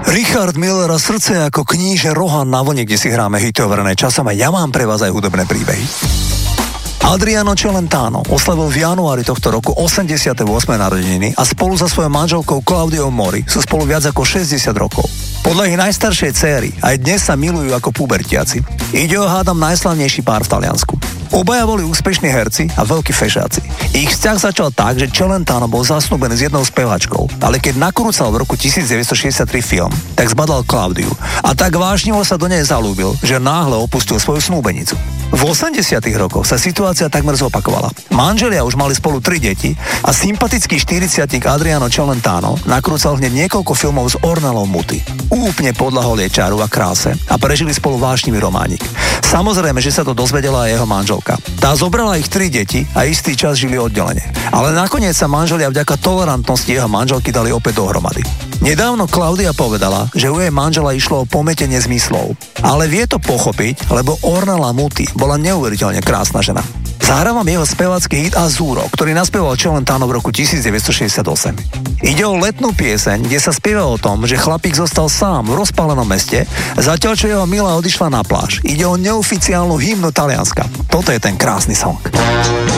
Richard Miller a Srdce ako kníže Rohan na vlne, kde si hráme hity overené časom a ja mám pre vás aj hudobné príbehy. Adriano Celentano oslavil v januári tohto roku 88. narodeniny a spolu so svojou manželkou Claudiou Mori sú spolu viac ako 60 rokov. Podľa ich najstaršej céry aj dnes sa milujú ako pubertiaci. Ide o hádam najslavnejší pár v Taliansku. Obaja boli úspešní herci a veľkí fešáci. Ich vzťah začal tak, že Celentano bol zasnúbený s jednou speváčkou, ale keď nakrúcal v roku 1963 film, tak zbadal Claudiu a tak vážnivo sa do nej zalúbil, že náhle opustil svoju snúbenicu. V 80. rokoch sa situácia takmer zopakovala. Manželia už mali spolu 3 deti a sympatický 40-tník Adriano Celentano nakrúcal hneď niekoľko filmov s Ornelou Muti. Úplne podľahol jej čaru a kráse a prežili spolu vášnivý románik. Samozrejme, že sa to dozvedela aj jeho manželka. Tá zobrala ich 3 deti a istý čas žili oddelene. Ale nakoniec sa manželia vďaka tolerantnosti jeho manželky dali opäť dohromady. Nedávno Klaudia povedala, že u jej manžela išlo o pometenie zmyslov. Ale vie to pochopiť, lebo Ornella Muti bola neuveriteľne krásna žena. Zahrávam jeho spevácky hit Azzurro, ktorý naspieval Celentano v roku 1968. Ide o letnú pieseň, kde sa spieva o tom, že chlapík zostal sám v rozpálenom meste, zatiaľ čo jeho milá odišla na pláž. Ide o neoficiálnu hymnu Talianska. Toto je ten krásny song.